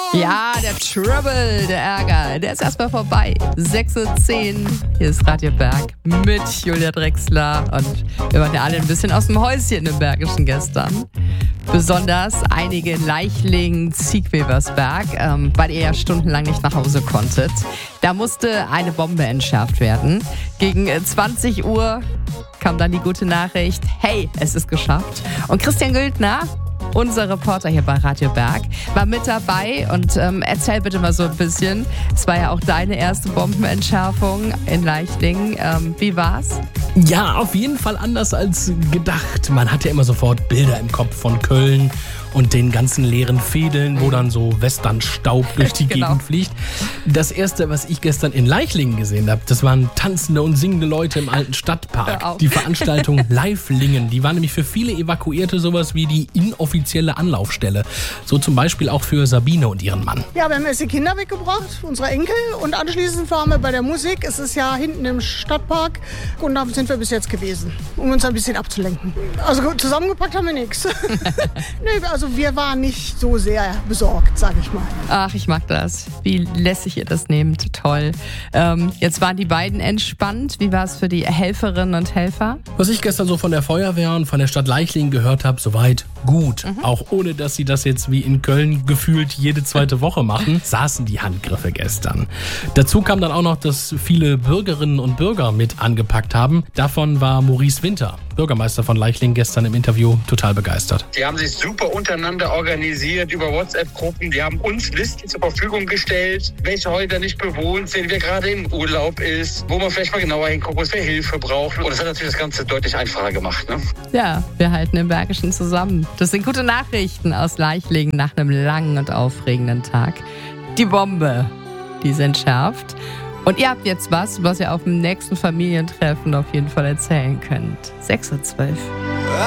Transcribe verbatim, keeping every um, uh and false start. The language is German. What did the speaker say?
Ja, der Trouble, der Ärger, der ist erstmal vorbei. sechs Uhr zehn, hier ist Radio Berg mit Julia Drechsler und wir waren ja alle ein bisschen aus dem Häuschen im Bergischen gestern. Besonders einige in Leichlingen, Ziegweversberg, ähm, weil ihr ja stundenlang nicht nach Hause konntet. Da musste eine Bombe entschärft werden. Gegen zwanzig Uhr kam dann die gute Nachricht, hey, es ist geschafft. Und Christian Güldner, unser Reporter hier bei Radio Berg, war mit dabei und ähm, erzähl bitte mal so ein bisschen. Es war ja auch deine erste Bombenentschärfung in Leichlingen. Ähm, wie war's? Ja, auf jeden Fall anders als gedacht. Man hat ja immer sofort Bilder im Kopf von Köln und den ganzen leeren Fädeln, wo dann so Westernstaub durch die Genau. Gegend fliegt. Das erste, was ich gestern in Leichlingen gesehen habe, das waren tanzende und singende Leute im alten Hör Stadtpark. auf. Die Veranstaltung Live-Lingen, die war nämlich für viele Evakuierte sowas wie die inoffizielle Anlaufstelle. So zum Beispiel auch für Sabine und ihren Mann. Ja, wir haben erst die Kinder mitgebracht, unsere Enkel. Und anschließend waren wir bei der Musik. Es ist ja hinten im Stadtpark. Und da sind wir bis jetzt gewesen, um uns ein bisschen abzulenken. Also gut, zusammengepackt haben wir nichts. Nee, also wir waren nicht so sehr besorgt, sag ich mal. Ach, ich mag das. Wie lässig ihr das nehmt. Toll. Ähm, jetzt waren die beiden entspannt. Wie war es für die Helferinnen und Helfer? Was ich gestern so von der Feuerwehr und von der Stadt Leichlingen gehört habe, soweit gut. Mhm. Auch ohne, dass sie das jetzt wie in Köln gefühlt jede zweite Woche machen, saßen die Handgriffe gestern. Dazu kam dann auch noch, dass viele Bürgerinnen und Bürger mit angepackt haben. Davon war Maurice Winter, Bürgermeister von Leichlingen, gestern im Interview total begeistert. Die haben sich super untereinander organisiert über WhatsApp-Gruppen. Die haben uns Listen zur Verfügung gestellt, welche Häuser nicht bewohnt sind, wer gerade im Urlaub ist, wo man vielleicht mal genauer hingucken muss, wer Hilfe braucht. Und das hat natürlich das Ganze deutlich einfacher gemacht, ne? Ja, wir halten im Bergischen zusammen. Das sind gute Nachrichten aus Leichlingen nach einem langen und aufregenden Tag. Die Bombe, die ist entschärft. Und ihr habt jetzt was, was ihr auf dem nächsten Familientreffen auf jeden Fall erzählen könnt. sechs Uhr zwölf.